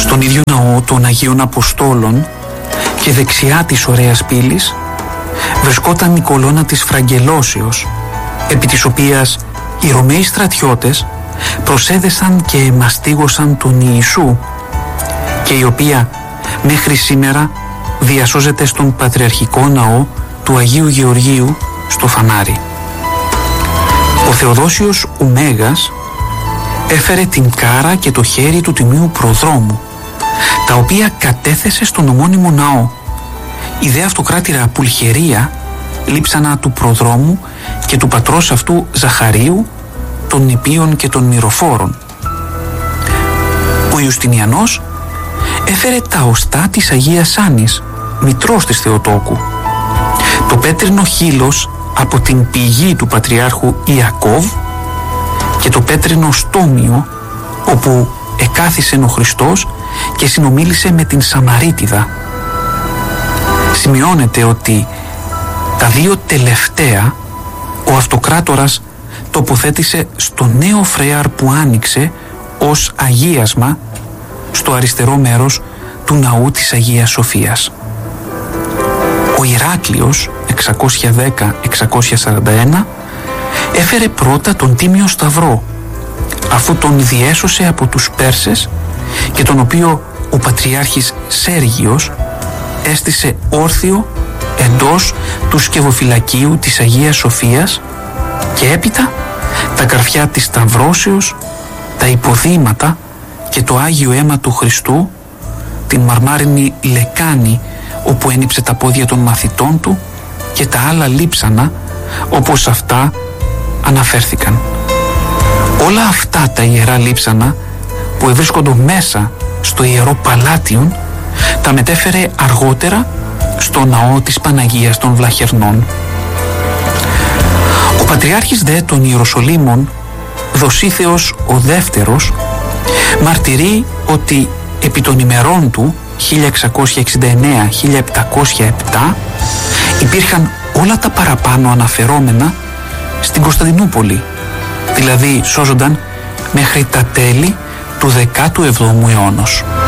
Στον ίδιο ναό των Αγίων Αποστόλων και δεξιά της ωραίας πύλης βρισκόταν η κολόνα της Φραγγελώσεως, επί της οποίας οι Ρωμαίοι στρατιώτες προσέδεσαν και μαστίγωσαν τον Ιησού και η οποία μέχρι σήμερα διασώζεται στον Πατριαρχικό Ναό του Αγίου Γεωργίου στο Φανάρι. Ο Θεοδόσιος ο Μέγας έφερε την κάρα και το χέρι του Τιμίου Προδρόμου, τα οποία κατέθεσε στον ομώνυμο ναό. Η δε αυτοκράτηρα Πουλχερία, λείψανα του Προδρόμου και του πατρός αυτού Ζαχαρίου, των Νηπίων και των Μυροφόρων. Ο Ιουστινιανός έφερε τα οστά της Αγίας Άννης, μητρός της Θεοτόκου, το πέτρινο χείλος από την πηγή του Πατριάρχου Ιακώβ και το πέτρινο στόμιο όπου εκάθισε ο Χριστός και συνομίλησε με την Σαμαρίτιδα. Σημειώνεται ότι τα δύο τελευταία ο αυτοκράτορας τοποθέτησε στο νέο φρέαρ που άνοιξε ως αγίασμα στο αριστερό μέρος του ναού της Αγίας Σοφίας. Ο Ηράκλειος 610-641 έφερε πρώτα τον Τίμιο Σταυρό, αφού τον διέσωσε από τους Πέρσες και τον οποίο ο Πατριάρχης Σέργιος έστησε όρθιο εντός του σκευοφυλακίου της Αγίας Σοφίας και έπειτα τα καρφιά της Σταυρώσεως, τα υποδήματα και το Άγιο Αίμα του Χριστού, την μαρμάρινη λεκάνη όπου ένυψε τα πόδια των μαθητών του και τα άλλα λείψανα όπως αυτά αναφέρθηκαν. Όλα αυτά τα ιερά λείψανα που ευρίσκονται μέσα στο Ιερό Παλάτιον τα μετέφερε αργότερα στο ναό της Παναγίας των Βλαχερνών. Ο Πατριάρχης δε των Ιεροσολύμων, Δοσίθεος ο δεύτερος, μαρτυρεί ότι επί των ημερών του 1669-1707 υπήρχαν όλα τα παραπάνω αναφερόμενα στην Κωνσταντινούπολη, δηλαδή σώζονταν μέχρι τα τέλη του 17ου αιώνος.